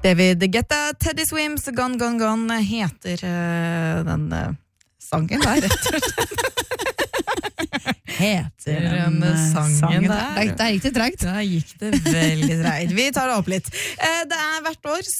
David Guetta, Teddy Swims, Gone, Gone, Gone heter den sangen der, rett og slett. Heter den sangen der. Der gikk det tregt. Da gikk det veldig tregt. Vi tar det opp litt. Det hvert år